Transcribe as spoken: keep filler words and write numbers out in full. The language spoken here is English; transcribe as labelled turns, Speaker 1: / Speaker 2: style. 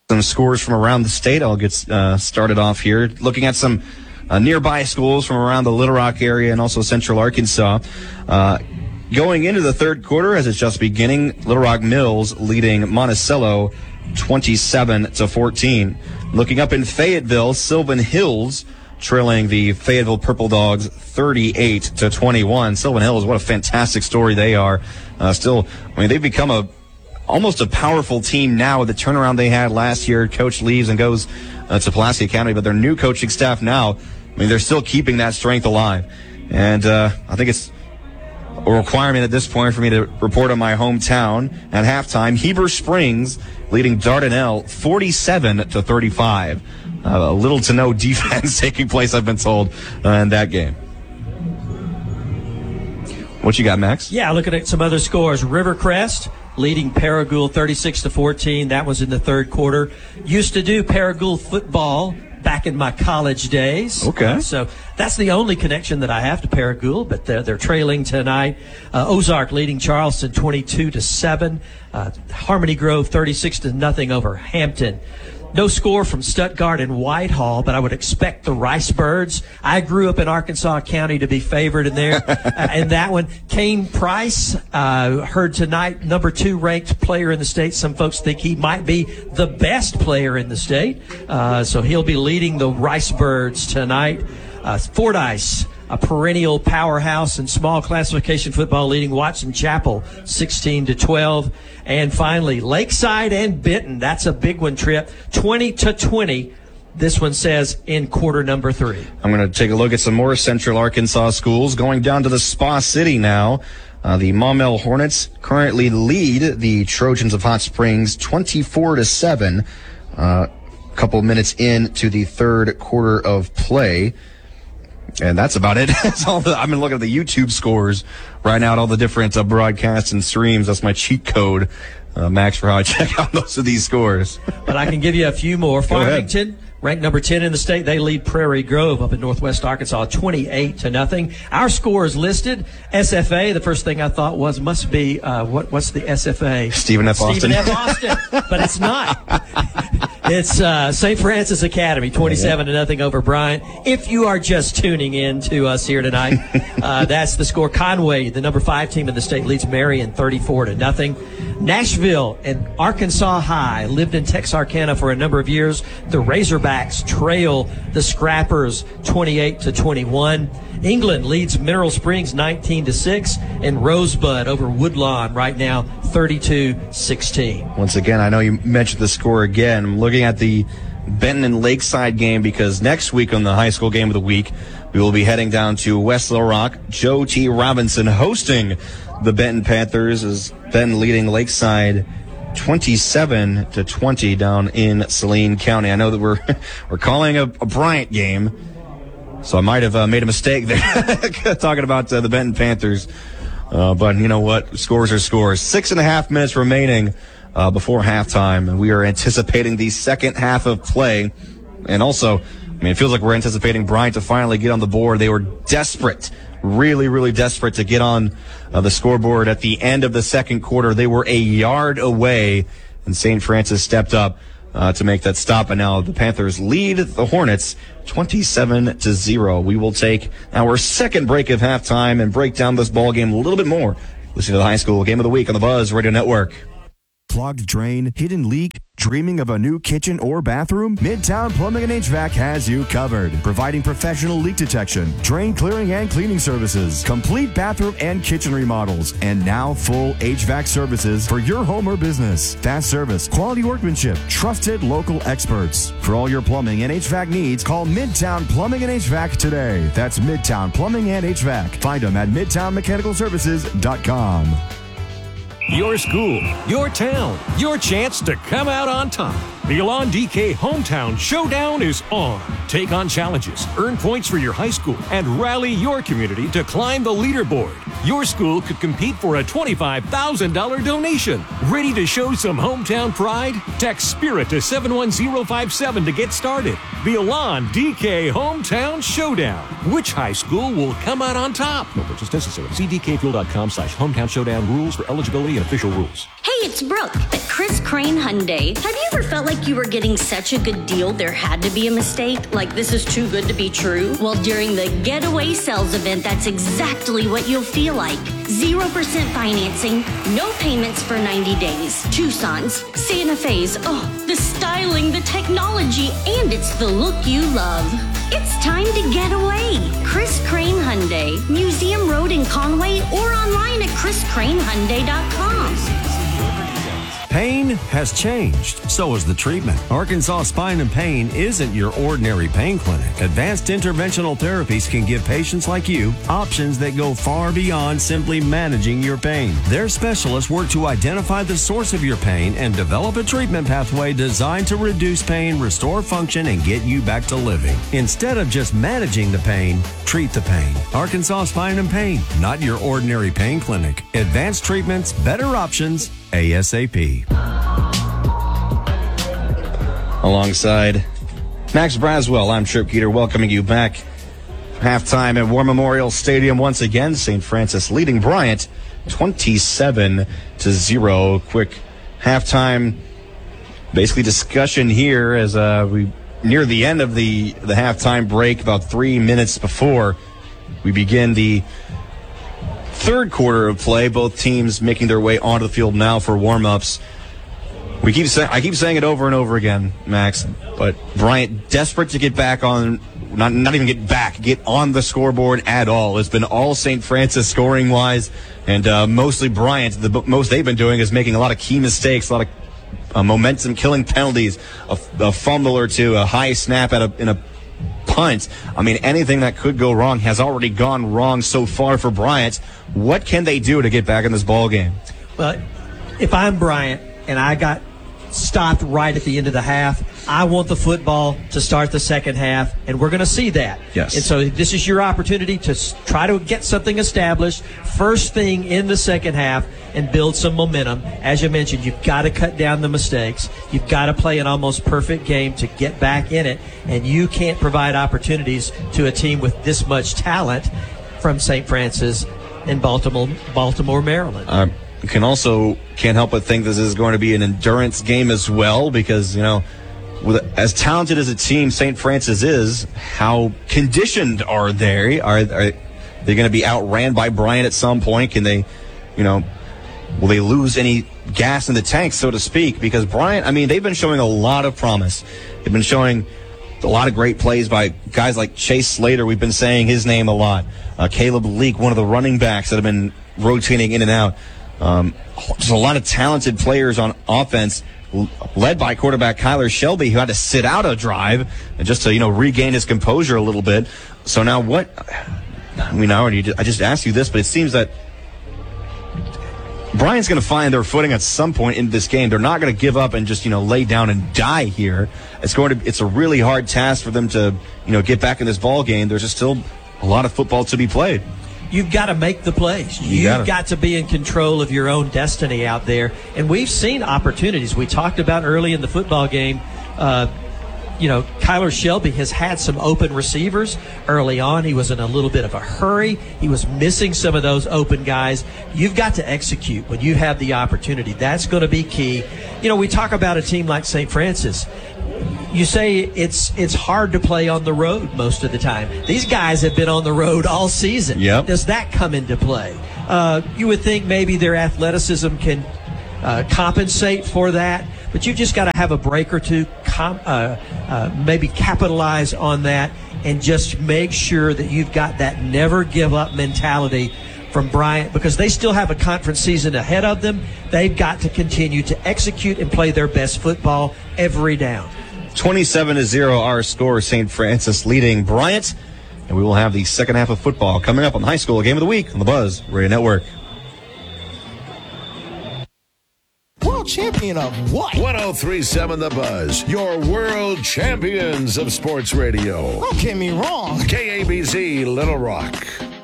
Speaker 1: Some scores from around the state. I'll get uh, started off here. Looking at some uh, nearby schools from around the Little Rock area and also Central Arkansas. Uh, going into the third quarter, as it's just beginning, Little Rock Mills leading Monticello twenty-seven to fourteen. Looking up in Fayetteville, Sylvan Hills trailing the Fayetteville Purple Dogs thirty-eight to twenty-one. Sylvan Hills, what a fantastic story they are. Uh, still, I mean, they've become a almost a powerful team now with the turnaround they had last year. Coach leaves and goes uh, to Pulaski Academy, but their new coaching staff now, I mean, they're still keeping that strength alive. And uh, I think it's a requirement at this point for me to report on my hometown. At halftime, Heber Springs leading Dardanelle forty-seven to thirty-five. Uh, a little to no defense taking place, I've been told, uh, in that game. What you got, Max?
Speaker 2: Yeah, looking at some other scores. Rivercrest leading Paragould thirty-six to fourteen. That was in the third quarter. Used to do Paragould football back in my college days.
Speaker 1: Okay.
Speaker 2: Uh, so that's the only connection that I have to Paragould, but they're, they're trailing tonight. Uh, Ozark leading Charleston twenty-two to seven. Uh, Harmony Grove thirty-six to nothing over Hampton. No score from Stuttgart and Whitehall, but I would expect the Rice Birds. I grew up in Arkansas County to be favored in there. uh, in that one, Kane Price, uh, heard tonight, number two ranked player in the state. Some folks think he might be the best player in the state. Uh, so he'll be leading the Rice Birds tonight. Uh, Fordyce, a perennial powerhouse in small classification football, leading Watson Chapel sixteen to twelve. And finally, Lakeside and Benton. That's a big one, Trip. twenty to twenty. This one says in quarter number three.
Speaker 1: I'm going to take a look at some more Central Arkansas schools. Going down to the Spa City now. Uh, the Maumelle Hornets currently lead the Trojans of Hot Springs twenty-four to seven. Uh, a couple minutes into the third quarter of play. And that's about it. That's all the, I've been looking at the YouTube scores right now at all the different uh, broadcasts and streams. That's my cheat code, uh, Max, for how I check out most of these scores.
Speaker 2: But I can give you a few more. Farmington, ranked number ten in the state. They lead Prairie Grove up in northwest Arkansas, twenty-eight to nothing. Our score is listed. S F A, the first thing I thought was must be, uh, what what's the S F A?
Speaker 1: Stephen F. Austin.
Speaker 2: Stephen F. Austin. But it's not. It's uh, Saint Francis Academy, twenty-seven to nothing over Bryant. If you are just tuning in to us here tonight, uh, that's the score. Conway, the number five team in the state, leads Marion thirty-four to nothing. Nashville and Arkansas High lived in Texarkana for a number of years. The Razorbacks trail the Scrappers twenty-eight to twenty-one. England leads Mineral Springs nineteen to six, and Rosebud over Woodlawn right now thirty-two sixteen.
Speaker 1: Once again, I know you mentioned the score again. I'm looking at the Benton and Lakeside game because next week on the high school game of the week, we will be heading down to West Little Rock. Joe T. Robinson hosting the Benton Panthers, as Benton leading Lakeside twenty-seven to twenty down in Saline County. I know that we're we're calling a, a Bryant game, so I might have uh, made a mistake there talking about uh, the Benton Panthers. Uh, but you know what? Scores are scores. Six and a half minutes remaining uh, before halftime, and we are anticipating the second half of play. And also, I mean, it feels like we're anticipating Bryant to finally get on the board. They were desperate, really, really desperate to get on uh, the scoreboard at the end of the second quarter. They were a yard away, and Saint Francis stepped up uh, to make that stop. And now the Panthers lead the Hornets twenty-seven to zero. We will take our second break of halftime and break down this ball game a little bit more. Listen to the high school game of the week on the Buzz Radio Network.
Speaker 3: Clogged drain, hidden leak, dreaming of a new kitchen or bathroom? Midtown Plumbing and H V A C has you covered, providing professional leak detection, drain clearing and cleaning services, complete bathroom and kitchen remodels, and now full H V A C services for your home or business. Fast service, quality workmanship, trusted local experts. For all your plumbing and H V A C needs, call Midtown Plumbing and H V A C today. That's Midtown Plumbing and H V A C. Find them at midtown mechanical services dot com.
Speaker 4: Your school, your town, your chance to come out on top. The Elon D K Hometown Showdown is on. Take on challenges, earn points for your high school, and rally your community to climb the leaderboard. Your school could compete for a twenty-five thousand dollars donation. Ready to show some hometown pride? Text SPIRIT to seven one zero five seven to get started. The Elan D K Hometown Showdown. Which high school will come out on top? No purchase necessary. See d k fuel dot com slash hometown showdown rules for eligibility and official rules.
Speaker 5: Hey, it's Brooke at Chris Crane Hyundai. Have you ever felt like you were getting such a good deal there had to be a mistake? Like this is too good to be true? Well, during the Getaway Sales event, that's exactly what you'll feel like. zero percent financing, no payments for ninety days. Tucson's, Santa Fe's, oh, the styling, the technology, and it's the look you love. It's time to get away. Chris Crane Hyundai, Museum Road in Conway, or online at chris crane hyundai dot com.
Speaker 3: Pain has changed. So has the treatment. Arkansas Spine and Pain isn't your ordinary pain clinic. Advanced interventional therapies can give patients like you options that go far beyond simply managing your pain. Their specialists work to identify the source of your pain and develop a treatment pathway designed to reduce pain, restore function, and get you back to living. Instead of just managing the pain, treat the pain. Arkansas Spine and Pain, not your ordinary pain clinic. Advanced treatments, better options, ASAP.
Speaker 1: Alongside Max Braswell, I'm Trip Peter, welcoming you back. Halftime at War Memorial Stadium once again. Saint Francis leading Bryant twenty-seven to zero. Quick halftime, basically discussion here as uh, we near the end of the, the halftime break, about three minutes before we begin the third quarter of play. Both teams making their way onto the field now for warm-ups. We keep saying, I keep saying it over and over again, Max, but Bryant desperate to get back on, not not even get back, get on the scoreboard at all. It's been all Saint Francis scoring-wise, and uh, mostly Bryant. The most they've been doing is making a lot of key mistakes, a lot of uh, momentum-killing penalties, a, a fumble or two, a high snap at a, in a punt. I mean, anything that could go wrong has already gone wrong so far for Bryant. What can they do to get back in this ball game?
Speaker 2: Well, if I'm Bryant and I got stopped right at the end of the half, I want the football to start the second half, and we're going to see that.
Speaker 1: Yes.
Speaker 2: And so this is your opportunity to s- try to get something established first thing in the second half and build some momentum. As you mentioned, you've got to cut down the mistakes. You've got to play an almost perfect game to get back in it, and you can't provide opportunities to a team with this much talent from Saint Francis in Baltimore, Baltimore, Maryland.
Speaker 1: Uh, can also can't help but think this is going to be an endurance game as well, because, you know, with as talented as a team Saint Francis is, how conditioned are they? Are, are they going to be outran by Bryant at some point? Can they, you know, will they lose any gas in the tank, so to speak? Because Bryant, I mean, they've been showing a lot of promise. They've been showing a lot of great plays by guys like Chase Slater. We've been saying his name a lot. Uh, Caleb Leak, one of the running backs that have been rotating in and out. Um, just a lot of talented players on offense, l- led by quarterback Kyler Shelby, who had to sit out a drive just to, you know, regain his composure a little bit. So now what? I mean, I already I just asked you this, but it seems that Bryant's going to find their footing at some point in this game. They're not going to give up and just, you know, lay down and die here. It's going to it's a really hard task for them to, you know, get back in this ball game. There's just still a lot of football to be played.
Speaker 2: You've got to make the plays.
Speaker 1: You
Speaker 2: You've
Speaker 1: gotta.
Speaker 2: got to be in control of your own destiny out there. And we've seen opportunities. We talked about early in the football game, uh, you know, Kyler Shelby has had some open receivers early on. He was in a little bit of a hurry. He was missing some of those open guys. You've got to execute when you have the opportunity. That's going to be key. You know, we talk about a team like Saint Francis. You say it's it's hard to play on the road most of the time. These guys have been on the road all season.
Speaker 1: Yep.
Speaker 2: Does that come into play? Uh, you would think maybe their athleticism can uh, compensate for that, but you've just got to have a break or two, com- uh, uh, maybe capitalize on that, and just make sure that you've got that never give up mentality from Bryant, because they still have a conference season ahead of them. They've got to continue to execute and play their best football every down.
Speaker 1: twenty-seven to zero our score, Saint Francis leading Bryant. And we will have the second half of football coming up on the High School Game of the Week on the Buzz Radio Network.
Speaker 6: World champion of what?
Speaker 7: one oh three point seven The Buzz, your world champions of sports radio.
Speaker 6: Don't get me wrong.
Speaker 7: K A B Z Little Rock.